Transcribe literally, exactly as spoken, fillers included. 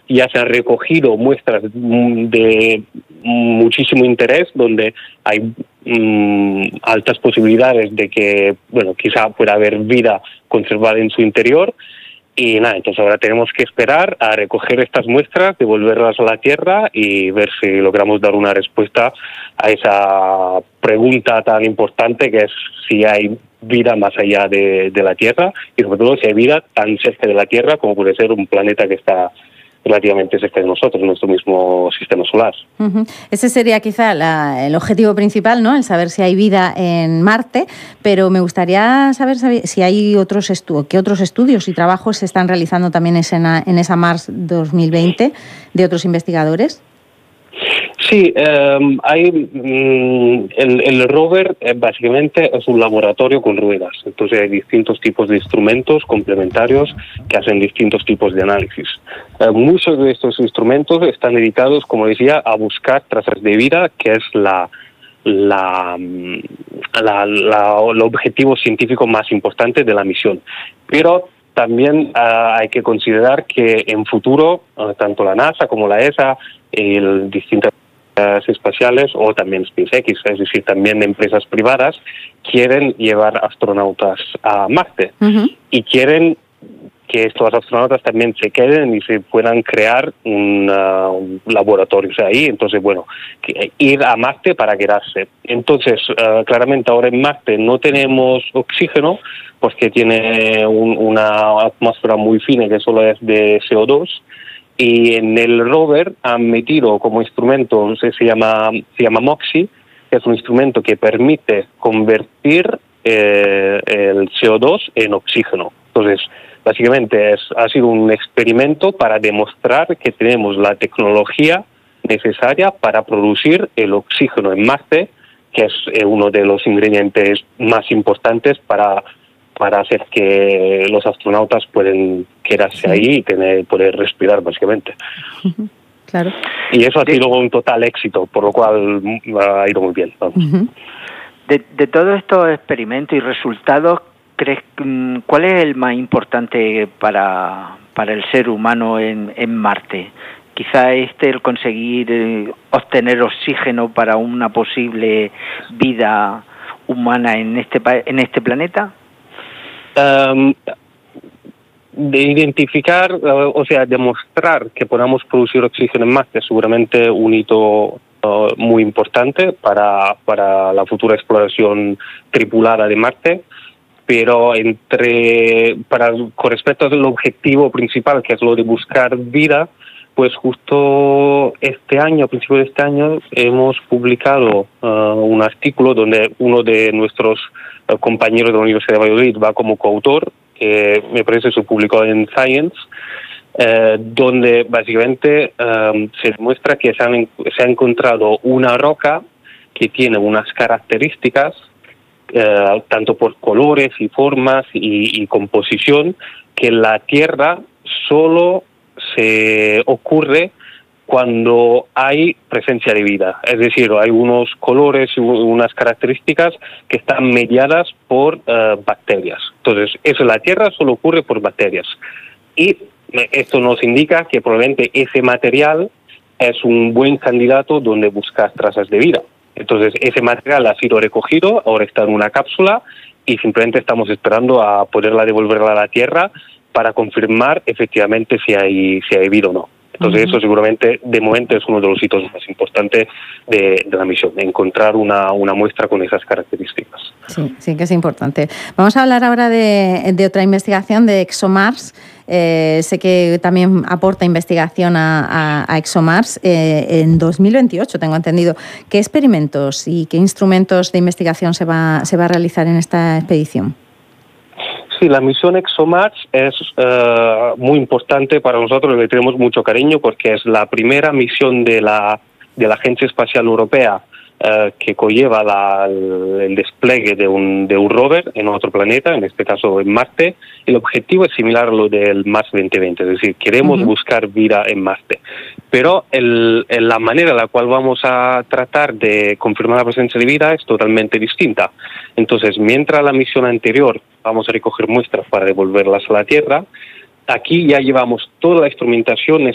ya se han recogido muestras de muchísimo interés, donde hay mmm, altas posibilidades de que, bueno, quizá pueda haber vida conservada en su interior. Y nada, entonces ahora tenemos que esperar a recoger estas muestras, devolverlas a la Tierra y ver si logramos dar una respuesta a esa pregunta tan importante que es si hay vida más allá de, de la Tierra y sobre todo si hay vida tan cerca de la Tierra como puede ser un planeta que está relativamente cerca de nosotros, nuestro mismo sistema solar. Uh-huh. Ese sería quizá la, el objetivo principal, ¿no? El saber si hay vida en Marte, pero me gustaría saber, saber si hay otros estudios, qué otros estudios y trabajos se están realizando también en esa, en esa Mars dos mil veinte de otros investigadores. Sí, eh, hay mm, el, el rover eh, básicamente es un laboratorio con ruedas, entonces hay distintos tipos de instrumentos complementarios que hacen distintos tipos de análisis. Eh, muchos de estos instrumentos están dedicados, como decía, a buscar trazas de vida, que es la La, la, la, el objetivo científico más importante de la misión. Pero también uh, hay que considerar que en futuro, uh, tanto la NASA como la E S A, y el, distintas espaciales o también SpaceX, es decir, también empresas privadas, quieren llevar astronautas a Marte. Uh-huh. Y quieren que estos astronautas también se queden y se puedan crear un, uh, un laboratorio ahí. Entonces, bueno, que, ir a Marte para quedarse. Entonces, uh, claramente ahora en Marte no tenemos oxígeno porque tiene un, una atmósfera muy fina que solo es de C O dos. Y en el rover han metido como instrumento, no sé, se llama, se llama MOXIE, que es un instrumento que permite convertir eh, el C O dos en oxígeno. Entonces, básicamente es, ha sido un experimento para demostrar que tenemos la tecnología necesaria para producir el oxígeno en Marte, que es eh, uno de los ingredientes más importantes para, para hacer que los astronautas puedan quedarse sí. ahí y tener, poder respirar, básicamente. Uh-huh. Claro. Y eso ha sido un total éxito, por lo cual ha ido muy bien. Vamos. Uh-huh. De, de todos estos experimentos y resultados, ¿crees cuál es el más importante para, para el ser humano en, en Marte? Quizá este, el conseguir eh, obtener oxígeno para una posible vida humana en este en este planeta. Um, de identificar, uh, o sea, demostrar que podamos producir oxígeno en Marte es seguramente un hito uh, muy importante para, para la futura exploración tripulada de Marte. Pero entre para con respecto al objetivo principal, que es lo de buscar vida, pues justo este año, a principios de este año, hemos publicado uh, un artículo donde uno de nuestros uh, compañeros de la Universidad de Valladolid va como coautor, que me parece se publicó en Science, uh, donde básicamente um, se demuestra que se, han, se ha encontrado una roca que tiene unas características Uh, tanto por colores y formas y, y composición, que la Tierra solo se ocurre cuando hay presencia de vida. Es decir, hay unos colores y unas características que están mediadas por uh, bacterias. Entonces, eso en la Tierra solo ocurre por bacterias. Y esto nos indica que probablemente ese material es un buen candidato donde buscar trazas de vida. Entonces, ese material ha sido recogido, ahora está en una cápsula y simplemente estamos esperando a poderla devolverla a la Tierra para confirmar efectivamente si hay, si hay vida o no. Entonces, uh-huh. eso seguramente, de momento, es uno de los hitos más importantes de, de la misión, encontrar una, una muestra con esas características. Sí, sí que es importante. Vamos a hablar ahora de, de otra investigación, de ExoMars. Eh, sé que también aporta investigación a, a, a ExoMars eh, en dos mil veintiocho, tengo entendido. ¿Qué experimentos y qué instrumentos de investigación se va, se va a realizar en esta expedición? Sí, la misión ExoMars es uh, muy importante para nosotros, le tenemos mucho cariño porque es la primera misión de la, de la Agencia Espacial Europea uh, que conlleva la, el, el despliegue de un, de un rover en otro planeta, en este caso en Marte. El objetivo es similar a lo del Mars veinte veinte, es decir, queremos uh-huh. buscar vida en Marte. Pero el, el, la manera en la cual vamos a tratar de confirmar la presencia de vida es totalmente distinta. Entonces, mientras la misión anterior vamos a recoger muestras para devolverlas a la Tierra, aquí ya llevamos toda la instrumentación